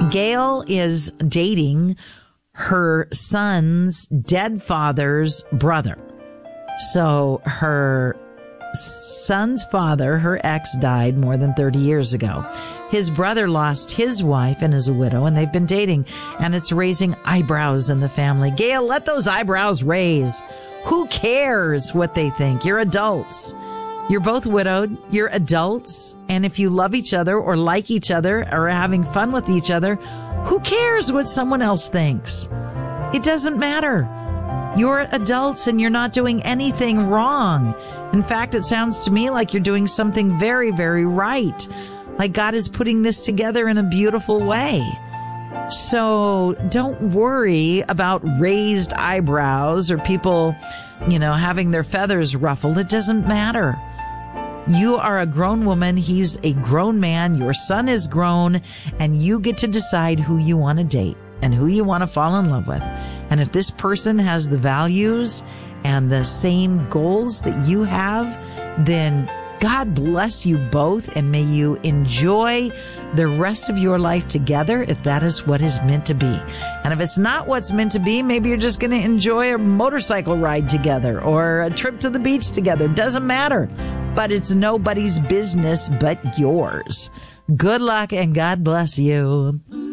Gail is dating her son's dead father's brother. So her son's father, her ex, died more than 30 years ago. His brother lost his wife and is a widow, and they've been dating, and it's raising eyebrows in the family. Gail, let those eyebrows raise. Who cares what they think? You're adults. You're both widowed. You're adults. And if you love each other or like each other or are having fun with each other, who cares what someone else thinks? It doesn't matter. You're adults and you're not doing anything wrong. In fact, it sounds to me like you're doing something very, very right. Like God is putting this together in a beautiful way. So don't worry about raised eyebrows or people, having their feathers ruffled. It doesn't matter. You are a grown woman. He's a grown man. Your son is grown, and you get to decide who you want to date and who you want to fall in love with. And if this person has the values and the same goals that you have, then God bless you both, and may you enjoy the rest of your life together if that is what is meant to be. And if it's not what's meant to be, maybe you're just going to enjoy a motorcycle ride together or a trip to the beach together. Doesn't matter. But it's nobody's business but yours. Good luck and God bless you.